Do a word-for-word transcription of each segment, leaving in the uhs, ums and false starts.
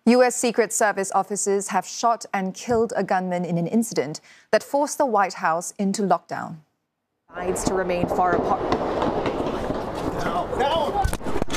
U S Secret Service officers have shot and killed a gunman in an incident that forced the White House into lockdown. Sides to remain far apart. Down, down.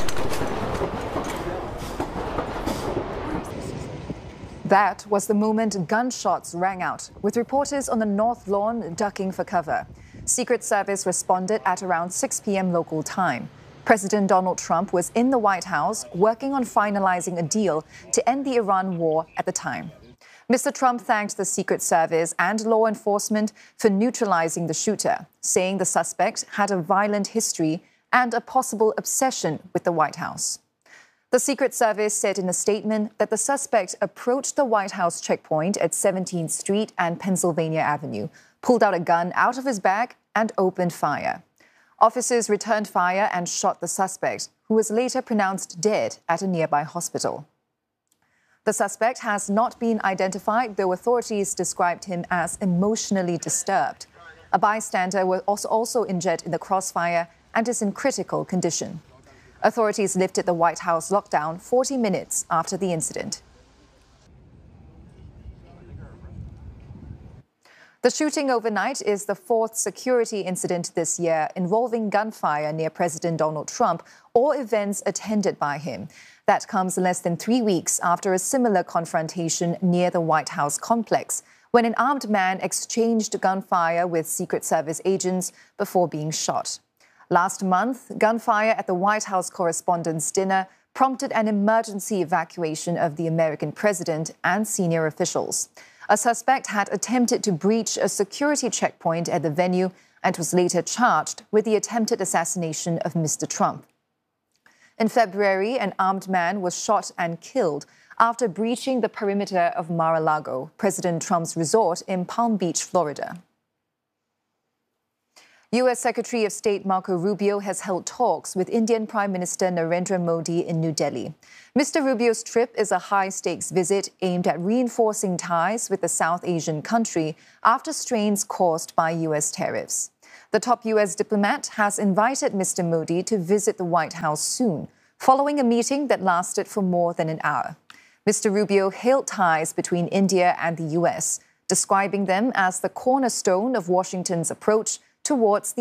That was the moment gunshots rang out, with reporters on the North Lawn ducking for cover. Secret Service responded at around six p.m. local time. President Donald Trump was in the White House working on finalizing a deal to end the Iran war at the time. Mister Trump thanked the Secret Service and law enforcement for neutralizing the shooter, saying the suspect had a violent history and a possible obsession with the White House. The Secret Service said in a statement that the suspect approached the White House checkpoint at seventeenth Street and Pennsylvania Avenue, pulled out a gun out of his bag and opened fire. Officers returned fire and shot the suspect, who was later pronounced dead at a nearby hospital. The suspect has not been identified, though authorities described him as emotionally disturbed. A bystander was also, also injured in the crossfire and is in critical condition. Authorities lifted the White House lockdown forty minutes after the incident. The shooting overnight is the fourth security incident this year involving gunfire near President Donald Trump or events attended by him. That comes less than three weeks after a similar confrontation near the White House complex, when an armed man exchanged gunfire with Secret Service agents before being shot. Last month, gunfire at the White House Correspondents' Dinner prompted an emergency evacuation of the American president and senior officials. A suspect had attempted to breach a security checkpoint at the venue and was later charged with the attempted assassination of Mister Trump. In February, an armed man was shot and killed after breaching the perimeter of Mar-a-Lago, President Trump's resort in Palm Beach, Florida. U S Secretary of State Marco Rubio has held talks with Indian Prime Minister Narendra Modi in New Delhi. Mister Rubio's trip is a high-stakes visit aimed at reinforcing ties with the South Asian country after strains caused by U S tariffs. The top U S diplomat has invited Mister Modi to visit the White House soon, following a meeting that lasted for more than an hour. Mister Rubio hailed ties between India and the U S, describing them as the cornerstone of Washington's approach towards the